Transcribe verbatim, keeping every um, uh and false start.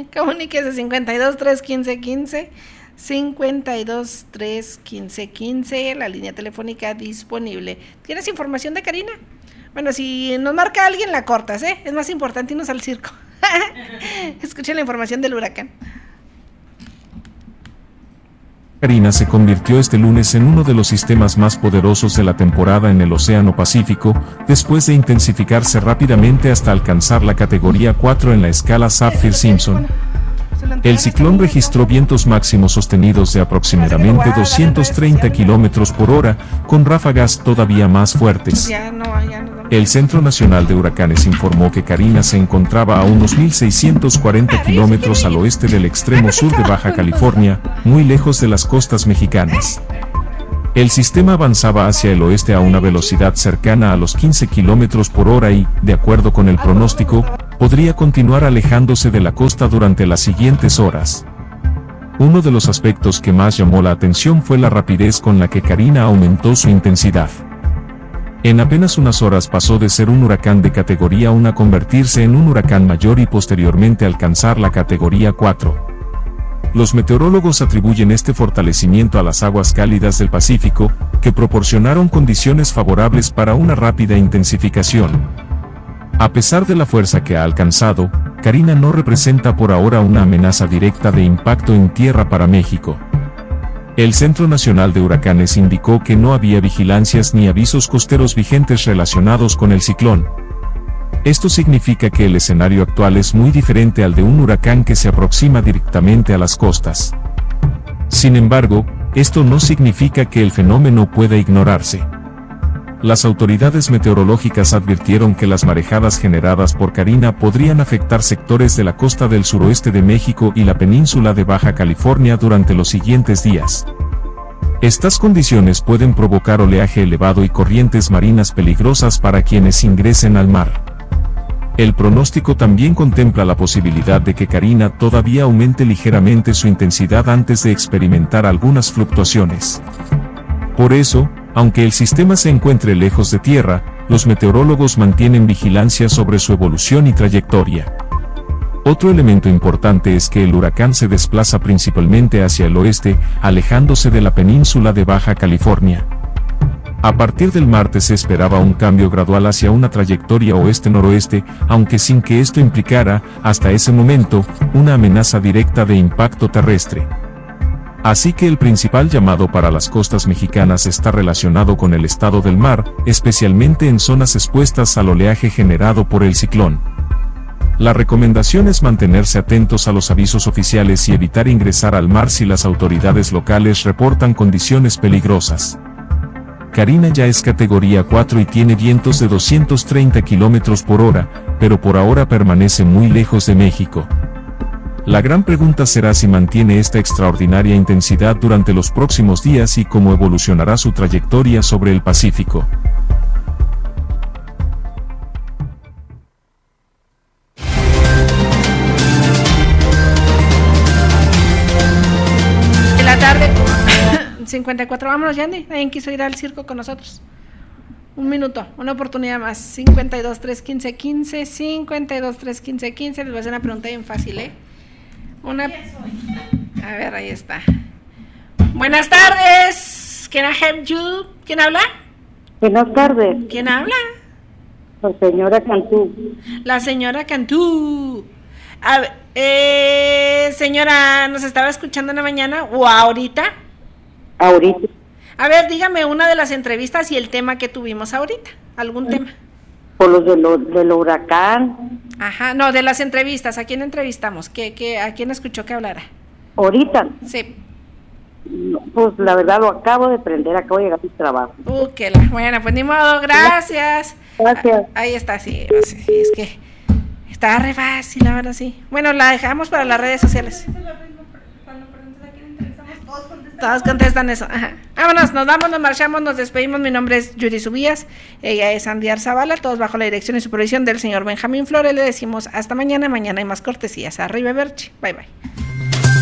Comuníquese cincuenta y dos, tres, quince, quince, cincuenta y dos, tres, quince, quince, la línea telefónica disponible. ¿Tienes información de Karina? Bueno, si nos marca alguien, la cortas, ¿eh? Es más importante irnos al circo. Escuchen la información del huracán. Karina se convirtió este lunes en uno de los sistemas más poderosos de la temporada en el Océano Pacífico, después de intensificarse rápidamente hasta alcanzar la categoría cuatro en la escala Saffir-Simpson. El ciclón registró vientos máximos sostenidos de aproximadamente doscientos treinta kilómetros por hora, con ráfagas todavía más fuertes. El Centro Nacional de Huracanes informó que Karina se encontraba a unos mil seiscientos cuarenta kilómetros al oeste del extremo sur de Baja California, muy lejos de las costas mexicanas. El sistema avanzaba hacia el oeste a una velocidad cercana a los quince kilómetros por hora y, de acuerdo con el pronóstico, podría continuar alejándose de la costa durante las siguientes horas. Uno de los aspectos que más llamó la atención fue la rapidez con la que Karina aumentó su intensidad. En apenas unas horas pasó de ser un huracán de categoría uno a convertirse en un huracán mayor y posteriormente alcanzar la categoría cuatro. Los meteorólogos atribuyen este fortalecimiento a las aguas cálidas del Pacífico, que proporcionaron condiciones favorables para una rápida intensificación. A pesar de la fuerza que ha alcanzado, Karina no representa por ahora una amenaza directa de impacto en tierra para México. El Centro Nacional de Huracanes indicó que no había vigilancias ni avisos costeros vigentes relacionados con el ciclón. Esto significa que el escenario actual es muy diferente al de un huracán que se aproxima directamente a las costas. Sin embargo, esto no significa que el fenómeno pueda ignorarse. Las autoridades meteorológicas advirtieron que las marejadas generadas por Karina podrían afectar sectores de la costa del suroeste de México y la península de Baja California durante los siguientes días. Estas condiciones pueden provocar oleaje elevado y corrientes marinas peligrosas para quienes ingresen al mar. El pronóstico también contempla la posibilidad de que Karina todavía aumente ligeramente su intensidad antes de experimentar algunas fluctuaciones. Por eso, aunque el sistema se encuentre lejos de tierra, los meteorólogos mantienen vigilancia sobre su evolución y trayectoria. Otro elemento importante es que el huracán se desplaza principalmente hacia el oeste, alejándose de la península de Baja California. A partir del martes se esperaba un cambio gradual hacia una trayectoria oeste-noroeste, aunque sin que esto implicara, hasta ese momento, una amenaza directa de impacto terrestre. Así que el principal llamado para las costas mexicanas está relacionado con el estado del mar, especialmente en zonas expuestas al oleaje generado por el ciclón. La recomendación es mantenerse atentos a los avisos oficiales y evitar ingresar al mar si las autoridades locales reportan condiciones peligrosas. Karina ya es categoría cuatro y tiene vientos de doscientos treinta kilómetros por hora, pero por ahora permanece muy lejos de México. La gran pregunta será si mantiene esta extraordinaria intensidad durante los próximos días y cómo evolucionará su trayectoria sobre el Pacífico. En la tarde, cincuenta y cuatro, vámonos, Yandy. ¿Alguien quiso ir al circo con nosotros? Un minuto, una oportunidad más. cincuenta y dos, tres, quince, quince, cincuenta y dos, tres, quince, quince. Les voy a hacer una pregunta bien fácil, ¿eh? Una... A ver, ahí está. Buenas tardes. ¿Can I help you? ¿Quién habla? Buenas tardes. ¿Quién habla? La señora Cantú. La señora Cantú. A ver, eh, señora, ¿nos estaba escuchando en la mañana o ahorita? Ahorita. A ver, dígame una de las entrevistas y el tema que tuvimos ahorita. ¿Algún tema? Por los de lo, del huracán. Ajá, no, de las entrevistas. ¿A quién entrevistamos? ¿Qué, qué, ¿A quién escuchó que hablara? ¿Ahorita? Sí. No, pues la verdad lo acabo de prender, acabo de llegar a mi trabajo. Uh, que la, bueno, pues ni modo, gracias. Gracias. Ah, ahí está, sí, sí, es que está re fácil, ahora sí. Bueno, la dejamos para las redes sociales. Todos contestan eso. Ajá. Vámonos, nos vamos, nos marchamos, nos despedimos. Mi nombre es Yuri Subías, ella es Andy Arzabala, todos bajo la dirección y supervisión del señor Benjamín Flores. Le decimos hasta mañana, mañana hay más cortesías. Arriba, Berchi. Bye, bye.